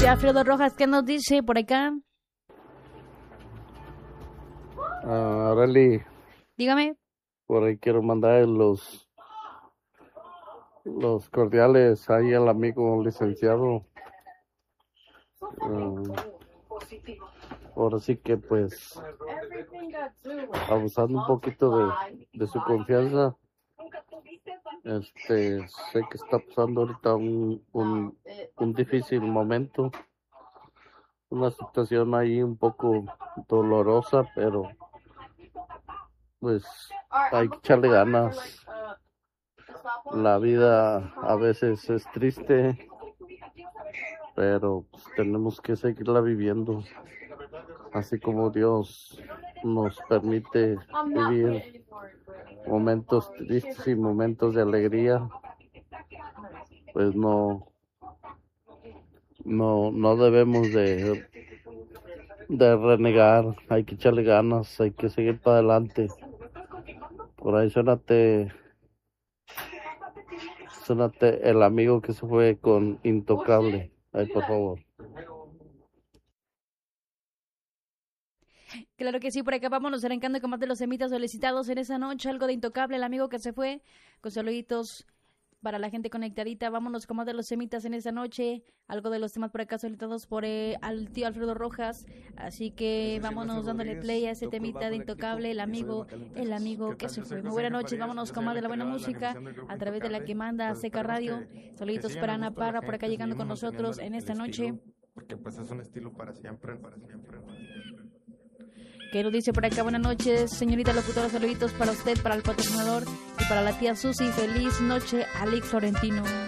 tío Alfredo Rojas, ¿qué nos dice por acá? Arely, Dígame. por ahí quiero mandar los cordiales ahí al amigo licenciado. Ahora sí que pues abusando un poquito de su confianza. Sé que está pasando ahorita un difícil momento, una situación ahí un poco dolorosa, pero pues hay que echarle ganas. La vida a veces es triste, pero pues, tenemos que seguirla viviendo, así como Dios nos permite vivir momentos tristes y momentos de alegría, pues no debemos de renegar, hay que echarle ganas, hay que seguir para adelante. Por ahí suénate el amigo que se fue con Intocable. Ay, por favor. Claro que sí, por acá vámonos arrancando con más de los semitas solicitados en esa noche. Algo de Intocable, el amigo que se fue, con saluditos para la gente conectadita. Vámonos con más de los semitas en esa noche. Algo de los temas por acá solicitados por al tío Alfredo Rojas. Así que vámonos dándole play a ese temita de Intocable, el amigo que se fue. Muy buenas noches, vámonos con más de la buena música a través de la que manda Seca Radio. Saluditos para Ana Parra por acá llegando con nosotros en esta noche. Porque pues es un estilo para siempre, para siempre. Que nos dice por acá, buenas noches, señorita locutora, saluditos para usted, para el patrocinador y para la tía Susi. Feliz noche, Alex Florentino.